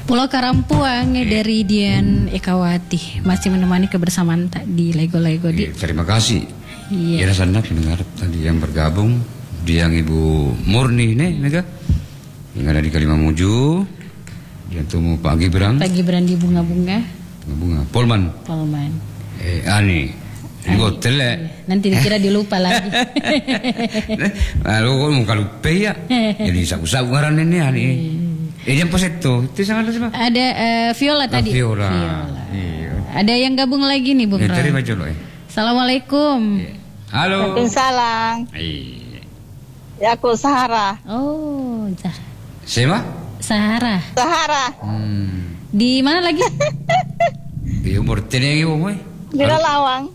Pulau Karampuang dari Dian Ekawati masih menemani kebersamaan di Lego-Lego di. Terima kasih. Iya. Ya sana pendengar tadi yang bergabung, yang Ibu Murni nih, Mega, yang ada di Kalimamuju, yang temu Pak Gibran. Pak Gibran di bunga-bunga. Bunga. Polman. Ani. Di hotel. Nanti dikira dilupa lagi. Lalu kok lupa ya. Jadi sabu-sabu ngaran ini Ani. Yang poseto itu sangat siapa? Ada Viola tadi. Viola. Iya. Ada yang gabung lagi nih Bung Roy. Terima kasih. Assalamualaikum. Halo. Waalaikumsalam. Ya aku Sahara. Oh, Siapa? Sahara. Di mana lagi? Di umur teneng ibu boy. Di Lalawang.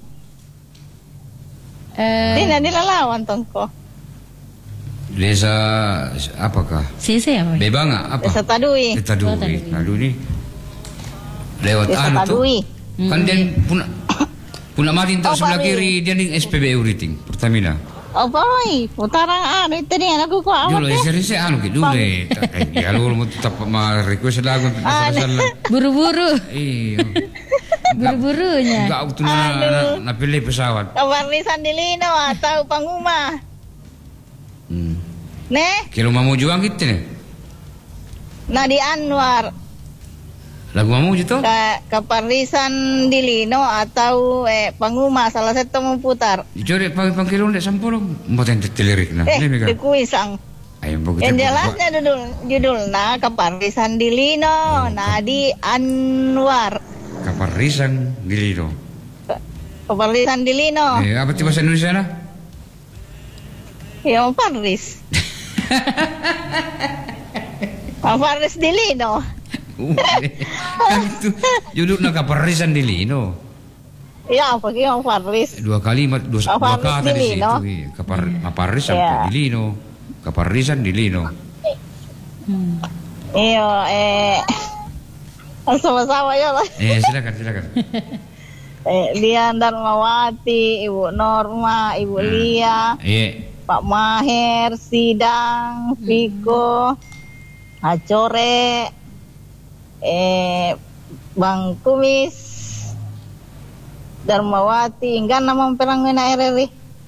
Di Lalawang tongko. Desa apakah? Sese apa? Bebanga apa? Desa Tadui. Tadui. Lewat Desa anu tuh. Tadui. Kan dia punak mati tak sebelah kiri dia ni SPBU rating Pertamina. Oh boy, putaran anu itu nih aku kok awak. Dulu seri anu gitu dulu. Ya lu mau tetap request lagu salah. Buru-buru. Iya. Buru-burunya. Enggak waktu na pilih pesawat. Kawarnisan di Lino atau Panguma. Nih, Kilo mau juang gitu nih. Nadi Anwar. Lagu mau gitu? Kaparisan di Lino atau Panguma salah satu mau putar. Jore pang-kilo ndak sampurong. Mboten dilirik nah. Di kuisang. Yang jelasnya judulnya Kaparisan di Lino, Nadi Anwar. Kaparisan di Lino. Kaparisan di Lino. Apa itu bahasa Indonesia nah? Ya Paris. Paris di Lino. Kan itu judulnya Kaparisan di Lino. Ya apa sih Paris? Dua kalimat, dua kata di situ. Kaparis sampai di Lino. Kaparisan di Lino. Iya, sama-sama ya lah. Silakan. Dian Darmawati, Ibu Norma, Ibu Lia, Pak Maher, Sidang, Viko, Acore, Bang Kumis, Darmawati, enggak nama perangnya RRI.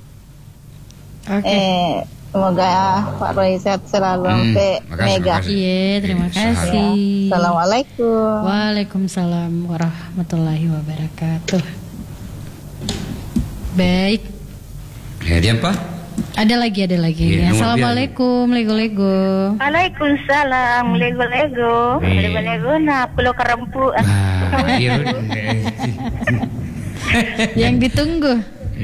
Semoga Pak Roy sehat selalu sampai Mega. Iya, terima kasih. Assalamualaikum. Waalaikumsalam warahmatullahi wabarakatuh. Baik. Dia apa? Ada lagi. Ya, Assalamualaikum, Lego-Lego. Waalaikumsalam, Lego-Lego. Lego-Lego na Pulau Karampu. Yang ditunggu.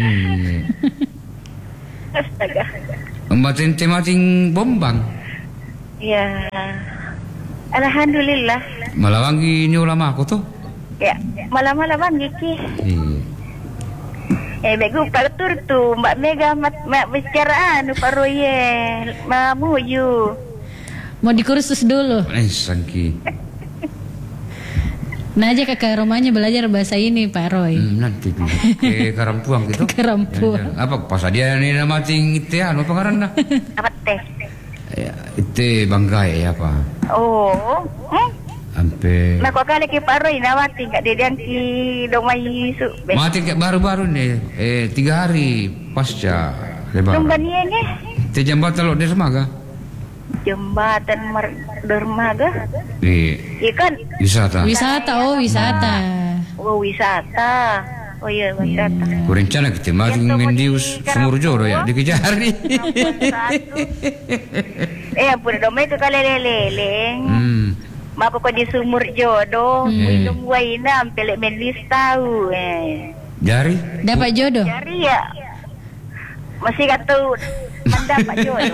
Astaga. Mating bombang. Ya. Alhamdulillah. Malawangi ni ulama aku tuh. Ya, malam-malaman Giki. Begu patur tu Mbak Mega mak bicara anu Pak Royel, mamuju. Mau dikursus dulu. Sangki. Nah aja ke rumahnya belajar bahasa ini Pak Roy. Nanti ke Karampuang gitu. Karampuang. Apa pas dia ni nama ting itu anu apa ngaranna? Apa teh? Ya, itu banggai ya apa? Oh. Sampai. Nah kok kali ke Pak Roy nawati enggak dedian ki domai su. Mati kayak baru-baru nih. 3 hari pasca lebaran. Kembaniannya? Itu jambatan lo dermaga. Jembatan dermaga? Iya kan? Wisata. Oh wisata. Oh iya wisata. Rencana kita mati mendius sumur jodoh ya dikejar nih. Pura domai itu kali leleng. Mako ko di sumur jodoh, minum waina pelek menlis tahu. Jari? Dapat jodoh? Jari ya. Masih kata mendapat jodoh.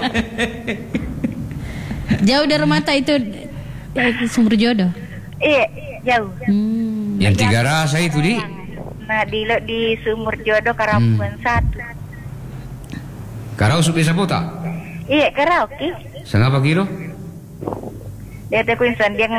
Jauh dari mata itu sumber jodoh. Iya, jauh. Yang 3 rasa itu di. Nah, di sumur jodoh Karampuan 1. Karau bisa pota? Iya, karaoke. Sengapa kilo? Dia ada kuinsan yang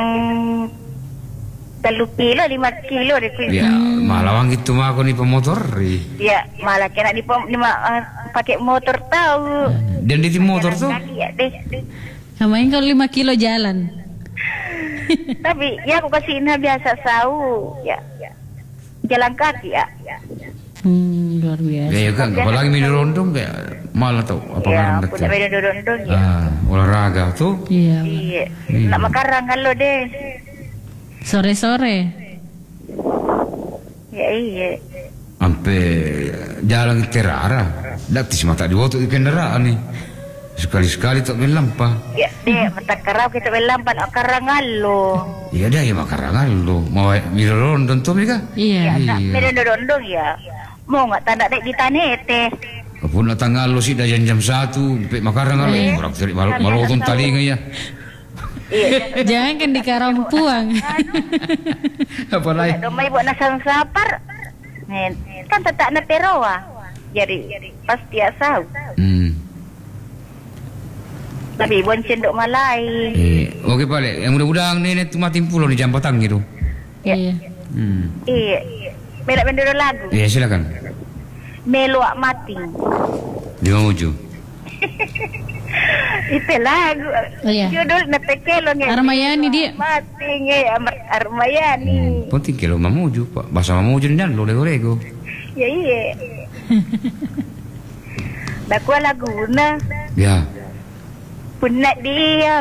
3 kilo, 5 kilo deh kuinsan. Ya, malawang itu mah aku nih pemotor. Iya, malah kena pakai motor tahu. Dan di motor tuh? Iya deh. Kamain kalau 5 kilo jalan. Tapi ya aku kasih biasa sau ya. Jalan kaki ya. Luar biasa. Ya kan, apalagi main rondong kayak malah tau apa Ya, ngaran punya main dodong ya. Olahraga tuh. Iya. Iya. Nak makarang kalau deh. Sore-sore. Ya iya. Sampai jalan terara. Datis mata di waktu di kendaraan nih. Sekali-sekali tak melampah. Ya deh, mata kerap kita melampan akarangan lo. Iya dah ya makarangan lo. Mau main rondong tuh mereka. Iya. Nak main dodong ya. Mau nggak tanda dek di tanete. Kapun na tanggal lo si dah jam 1 sampai makarangan lo. Orang tadi malotong talinga ya. Iya. Jangan kan di Karampuang. Apa lagi? Domai buat nasang sapar. Kan tetap na teroa. Jadi pasti asau. Tapi bon cendok malai. Oke Pak, yang mudah-mudahan nenek tu mati pulau di jam petang gitu. Iya. Iya. Melak bendera lagu. Iya silakan. Meluak mati. Di Mamuju. Itu lagu. Oh iya. Judul natekelo nge. Armayani dia. Mati nge Armayani. Penting kalau Mamuju Pak. Bahasa Mamuju dan lo lego. Ya iya. Dakwa lagu na. Ya. Punak dia